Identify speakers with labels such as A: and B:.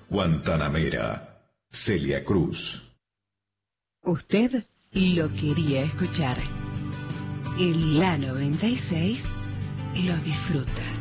A: Guantanamera, Celia Cruz.
B: Usted lo quería escuchar. En la 96 lo disfruta.